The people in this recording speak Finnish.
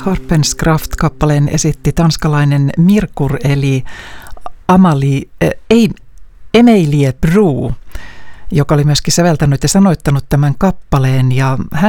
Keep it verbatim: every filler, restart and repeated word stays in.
Harpenskraft-kappaleen esitti tanskalainen Mirkur eli Amalie, äh, ei, Emilie Bro, joka oli myöskin säveltänyt ja sanoittanut tämän kappaleen. Ja hän